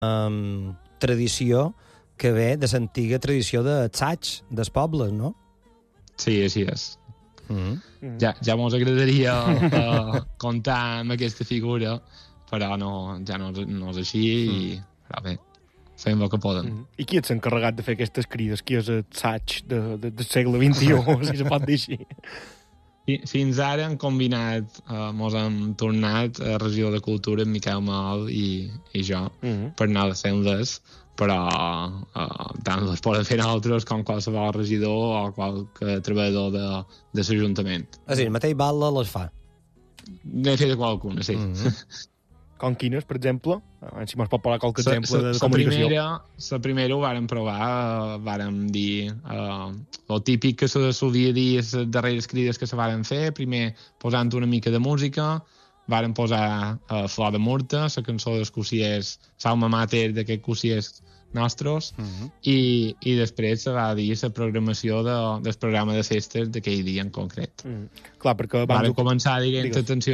tradició que ve de l'antiga tradició d'assaig dels pobles, no? Sí, així és. Ja mos agradaria comptar amb aquesta figura, però ja no és així, però bé, fem el que podem. I qui és encarregat de fer aquestes crides? Qui és el assaig del segle XXI, si se pot dir així? Fins ara hem combinat, mos hem tornat a Regidor de Cultura, en Miquel Mal i jo, per anar fent-les, però tant les poden fer altres com qualsevol regidor o qualsevol treballador de l'Ajuntament. És a dir, el mateix Batlle les fa. N'he fet qualcuna, sí. Com quines, per exemple? Si mos pot parlar qualque exemple de comunicació. La primera ho vàrem provar, vàrem dir el típic que se solia dir les darreres crides que se varen fer, primer posant una mica de música, vàrem posar Flor de Murta, la cançó dels cossiers, l'alma mater d'aquests cossiers nostres, i després se va dir la programació del programa de festes d'aquell dia en concret. Clar, perquè vàrem començar dient atenció,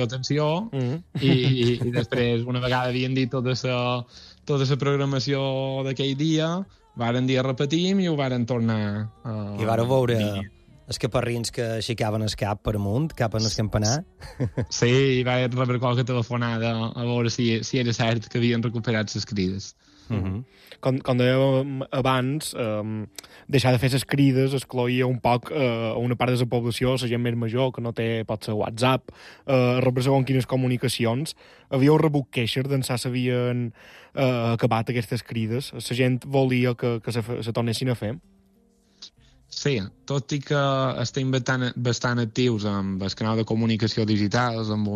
i després, una vegada havien dit tota la programació d'aquell dia, vàrem dir repetim i ho vàrem tornar I vàrem veure els caparrins que aixecaven el cap per amunt, cap en el campanar. Sí, i va rebre qualque telefonada a veure si era cert que havien recuperat les crides. Com dèiem abans, deixar de fer les crides excloïa un poc una part de la població, la gent més major, que no té potser WhatsApp, rebre segons quines comunicacions. Havíeu rebut queixes d'ençà s'havien acabat aquestes crides? La gent volia que se tornessin a fer? Sí, tot i que estem bastant actius amb el canal de comunicació digitals, amb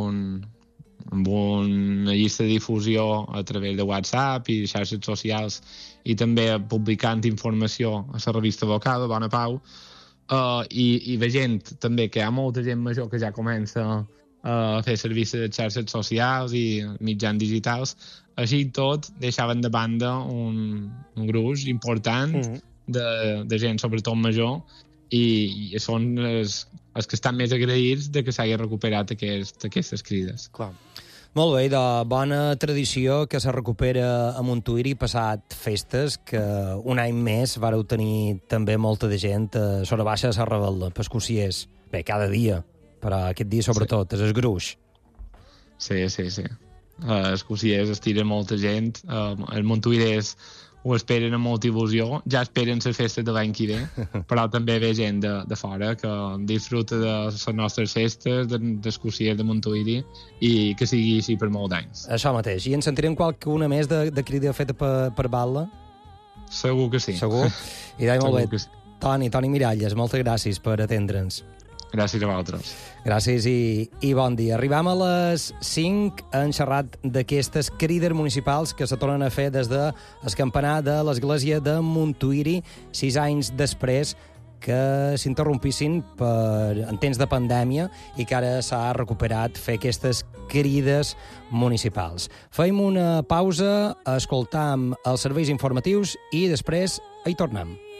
una llista de difusió a través de WhatsApp i xarxes socials, i també publicant informació a la revista local, Bona Pau, i veient també que hi ha molta gent major que ja comença a fer servicis de xarxes socials i mitjans digitals, així tot deixaven de banda un gruix important de gent, sobretot major, i són els que estan més agraïts de que s'hagi recuperat aquestes crides. Clar. Molt bé, de bona tradició que se recupera a Montuïri passat festes, que un any més vareu tenir també molta de gent a Sora Baixa de la Rebel·la, pels cossiers. Bé, cada dia, però aquest dia sobretot, és el gruix. Sí. Els cossiers estiren molta gent, els montuïrers ho esperen amb molta il·lusió, ja esperen les festes de l'any que ve, però també ve gent de fora que disfruta de les nostres festes, dels cossiers de Montuïri, i que sigui així per molts anys. Això mateix. I en sentirem qualcuna més de crida feta per Batlle? Segur que sí. Segur? I deia molt bé. Toni Miralles, moltes gràcies per atendre'ns. Gràcies a vosaltres. Gràcies i bon dia. Arribam a les 5 en xerrat d'aquestes crides municipals que se tornen a fer des del campanar de l'església de Montuïri 6 anys després que s'interrompissin en temps de pandèmia i que ara s'ha recuperat fer aquestes crides municipals. Feim una pausa, escoltam els serveis informatius i després hi tornem.